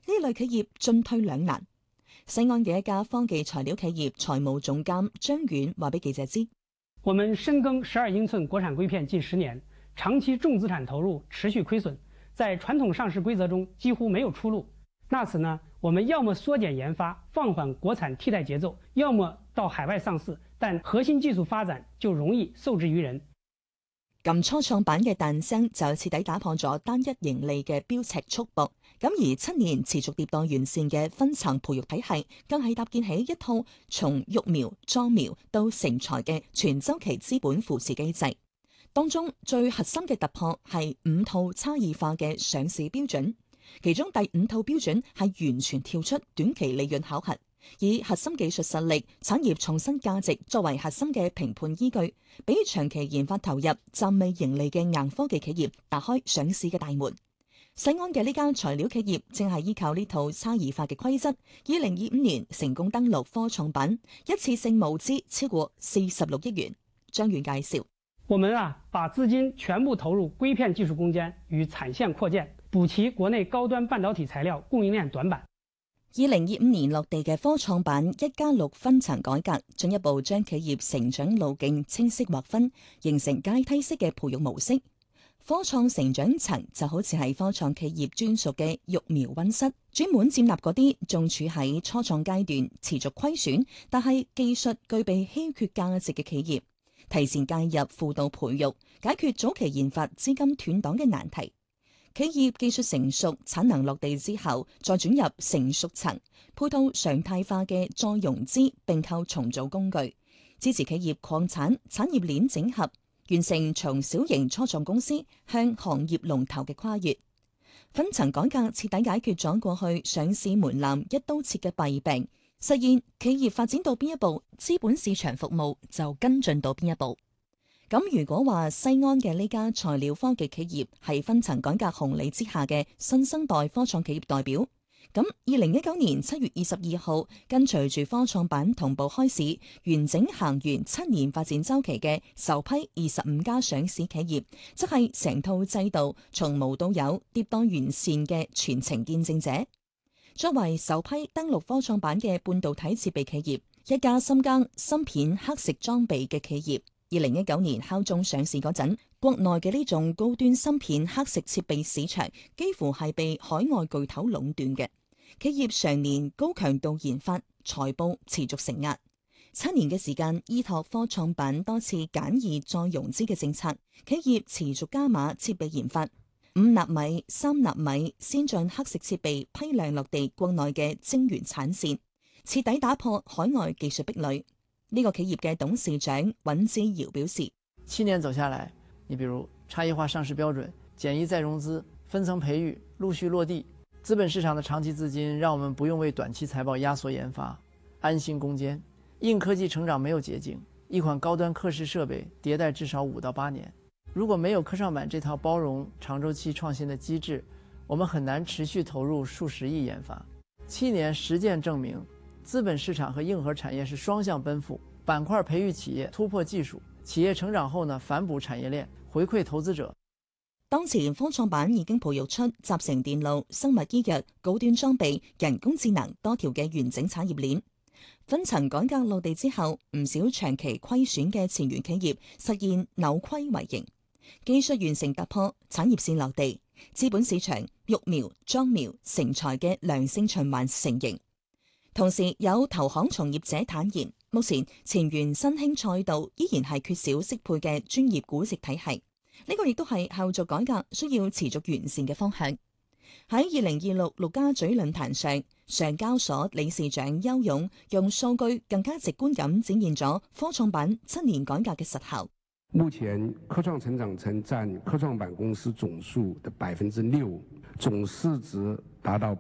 類企業進退兩難。西安嘅一家科技材料企業財務總監張遠話俾記者知： 我們深耕12英寸國產硅片近10年，長期重資產投入，持續虧損，在傳統上市規則中幾乎沒有出路。那此呢，我們要麼縮減研發，放緩國產替代節奏，要麼到海外上市，但核心技術發展就容易受制於人。 咁初創板嘅誕生就徹底打破咗單一盈利嘅標尺束縛，咁而7年持續迭代完善嘅分層培育體系，更係搭建起一套從育苗、壯苗到成材嘅全周期資本扶持機制。當中最核心嘅突破係5套差異化嘅上市標準，其中第5套標準係完全跳出短期利潤考核，以核心技術實力、產業創新價值作為核心嘅評判依據，俾長期研發投入、暫未盈利嘅硬科技企業打開上市嘅大門。西安嘅呢間材料企業正係依靠呢套差異化嘅規則，2025年成功登陸科創板，一次性募資超過46億元。張遠介紹： 我們把資金全部投入硅片技術攻堅與產線擴建，補齊國內高端半導體材料供應鏈短板。 2025年落地嘅科創板1+6分層改革，進一步將企業成長路徑清晰劃分，形成階梯式嘅培育模式。科創成長層就好似係科創企業專屬嘅育苗溫室，專門接納嗰啲仲處喺初創階段、持續虧損，但係技術具備稀缺價值嘅企業，提前介入輔導培育，解決早期研發資金斷檔嘅難題。企業技術成熟、產能落地之後，再轉入成熟層，配套常態化嘅再融資併購重組工具，支持企業擴產、產業鏈整合，完成從小型初創公司向行業龍頭嘅跨越。分層改革徹底解決咗過去上市門檻一刀切嘅弊病，實現企業發展到邊一步，資本市場服務就跟進到邊一步。咁如果話西安嘅呢家材料科技企業係分層改革紅利之下嘅新生代科創企業代表，咁2019年7月22號跟隨住科創板同步開市，完整行完7年發展週期嘅首批25家上市企業，即係成套制度從無到有迭代完善嘅全程見證者。作為首批登陸科創板嘅半導體設備企業，一家深耕芯片刻蝕裝備嘅企業，2019年敲鐘上市嗰陣，國內嘅呢種高端芯片刻蝕設備市場幾乎係被海外巨頭壟斷嘅。企業常年高強度研發，財報持續承壓。7年嘅時間，依託科創板多次簡易再融資嘅政策，企業持續加碼設備研發，5納米、3納米先進刻蝕設備批量落地國內嘅晶圓產線，徹底打破海外技術壁壘。呢個企業嘅董事長尹志堯表示 ：7年走下來，你比如差異化上市標準、簡易再融資、分層培育陸續落地，資本市場的長期資金讓我們不用為短期財報壓縮研發，安心攻堅。硬科技成長沒有捷徑，一款高端刻蝕設備迭代至少5到8年。如果沒有科創板這套包容長週期創新的機制，我們很難持續投入數十億研發。7年實踐證明，資本市場和硬核產業是雙向奔赴，板塊培育企業，突破技術，企業成長後呢，反哺產業鏈，回饋投資者。 當前科創板已經培育出集成電路、生物醫藥、高端裝備、人工智能多條嘅完整產業鏈。分層改革落地之後，唔少長期虧損嘅前沿企業實現扭虧為盈，技術完成突破，產業線落地，資本市場育苗、裝苗、成材嘅良性循環成形。同時有投行從業者坦言，目前前沿新興賽道依然係缺少適配嘅專業估值體系，呢個亦都係後續改革需要持續完善嘅方向。喺2026陸家嘴論壇上，上交所理事長邱勇用數據更加直觀咁展現咗科創板7年改革嘅實效。 目前科創成長層佔科創板公司總數的6%，總市值達到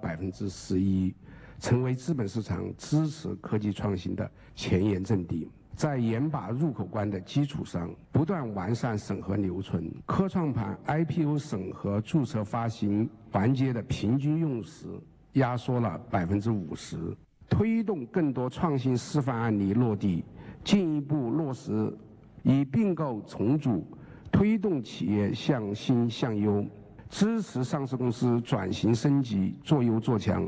11%，成為資本市場支持科技創新的前沿陣地。在嚴把入口關的基礎上，不斷完善審核流程，科創板 IPO 審核註冊發行環節的平均用時壓縮了50%，推動更多創新示範案例落地，進一步落實以併購重組推動企業向新向優，支持上市公司轉型升級，做優做強。